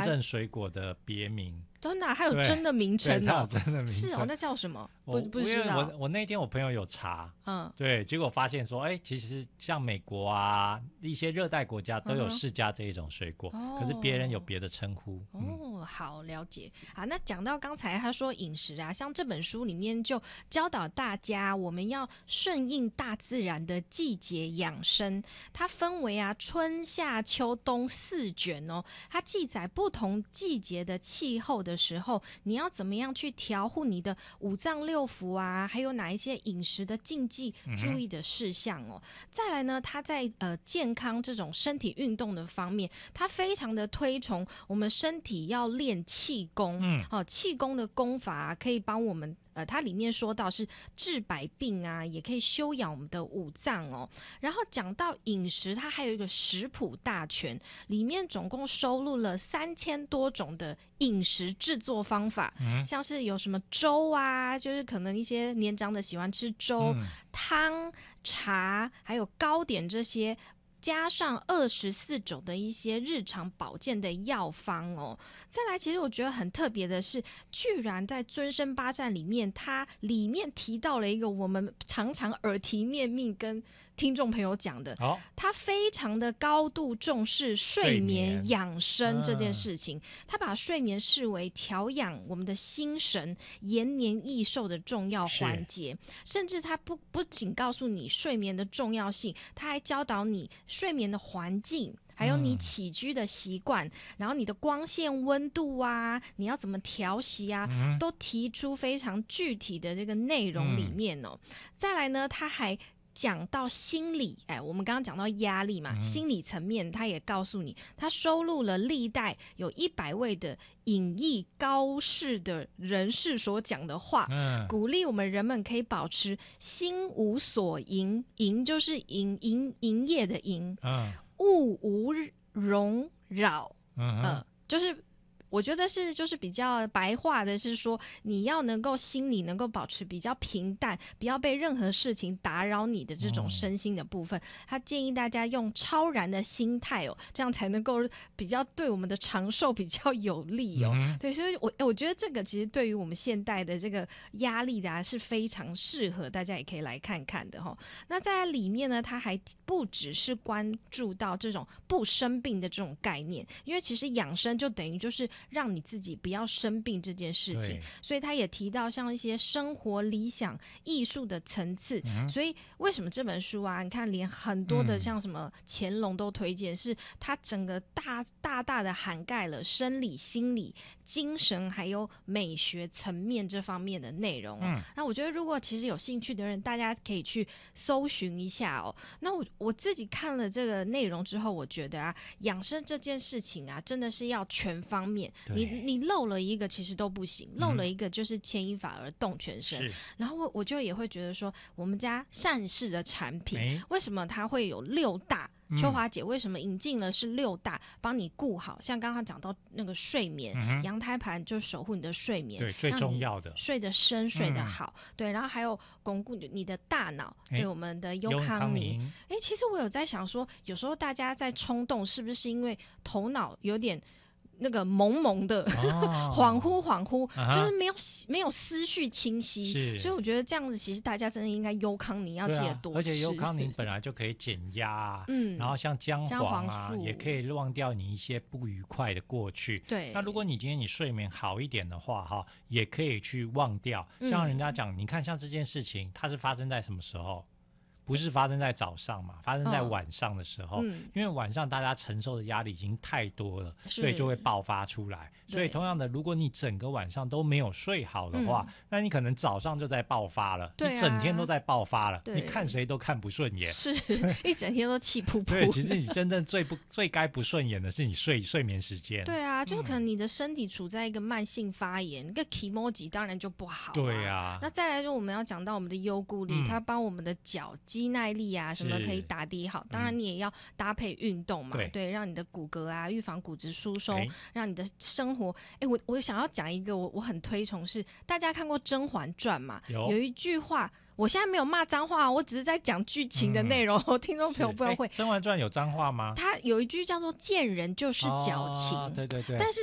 正水果的别名。 真的还有真的名称哦？ 真的名称是哦，那叫什么？不知道。 我那天我朋友有查， 对， 结果发现说，其实像美国啊一些热带国家都有释迦这一种水果，可是别人有别的称呼。 好，了解。好，那讲到刚才他说饮食啊，像这本书里面就教导大家，我们要顺应大自然的季节养生。它分为春夏秋冬4卷哦，它记载不同季节的气候的时候，你要怎么样去调护你的五脏六腑啊，还有哪一些饮食的禁忌注意的事项哦。再来呢，它在健康这种身体运动的方面，它非常的推崇我们身体要练气功。气功的功法可以帮我们它里面说到是治百病啊，也可以修养我们的五脏哦。然后讲到饮食，它还有一个食谱大全，里面总共收录了3000多种的饮食制作方法，像是有什么粥啊，就是可能一些年长的喜欢吃粥，汤、茶，还有糕点这些。加上24种的一些日常保健的药方哦。再来，其实我觉得很特别的是，居然在尊生八战里面，它里面提到了一个我们常常耳提面命跟听众朋友讲的，他非常的高度重视睡眠养生这件事情，他把睡眠视为调养我们的心神、延年益寿的重要环节，甚至他不仅告诉你睡眠的重要性，他还教导你睡眠的环境，还有你起居的习惯，然后你的光线温度啊，你要怎么调息啊，都提出非常具体的这个内容里面哦。再来呢，他还讲到心理，我们刚刚讲到压力嘛，心理层面他也告诉你，他收录了历代有100位的隐逸高士的人士所讲的话，鼓励我们人们可以保持心无所营，营就是营业的营，物无荣扰，就是我觉得就是比较白话的是说，你要能够心里能够保持比较平淡，不要被任何事情打扰你的这种身心的部分。他建议大家用超然的心态哦，这样才能够比较对我们的长寿比较有利哦。对，所以我觉得这个其实对于我们现代的这个压力是非常适合大家也可以来看看的哈。那在里面呢，他还不只是关注到这种不生病的这种概念，因为其实养生就等于就是让你自己不要生病这件事情，所以他也提到像一些生活理想艺术的层次，所以为什么这本书你看连很多的像什么乾隆都推荐，是他整个大的涵盖了生理、心理、精神还有美学层面这方面的内容那我觉得如果其实有兴趣的人，大家可以去搜寻一下哦。那我自己看了这个内容之后，我觉得养生这件事情真的是要全方面，你漏了一个其实都不行，漏了一个就是牵一发而动全身。然后我就也会觉得说，我们家善事的产品为什么它会有6大？秋华姐为什么引进了是6大帮你顾好，像刚刚讲到那个睡眠，阳台盘就守护你的睡眠， 对，最重要的睡得深睡得好，对，然后还有巩固你的大脑，对，我们的优康宁。其实我有在想说，有时候大家在冲动是不是因为头脑有点那个蒙蒙的恍惚就是没有思绪清晰，所以我觉得这样子其实大家真的应该优康宁要记得多吃， 而且优康宁本来就可以减压然后像姜黄也可以忘掉你一些不愉快的过去。 对， 那如果你今天你睡眠好一点的话也可以去忘掉。像人家讲你看像这件事情它是发生在什么时候？不是发生在早上嘛，发生在晚上的时候，因为晚上大家承受的压力已经太多了，所以就会爆发出来。所以同样的，如果你整个晚上都没有睡好的话，那你可能早上就在爆发了，你整天都在爆发了，你看谁都看不顺眼， 是一整天都气噗噗。 对，其实你真正最该不顺眼的是你睡眠时间。 对啊，就是可能你的身体处在一个慢性发炎，那个 kimoji 当然就不好对啊。 那再来就我们要讲到我们的优固力，它帮我们的脚肌耐力什么可以打底好，当然你也要搭配运动嘛，对，让你的骨骼预防骨质疏松，让你的生活。我想要讲一个我很推崇是，大家看过《甄嬛传》嘛？有一句话。我现在没有骂脏话，我只是在讲剧情的内容，听众朋友不然会。 甄嬛传有脏话吗？ 它有一句叫做“见人就是矫情”， 对， 但是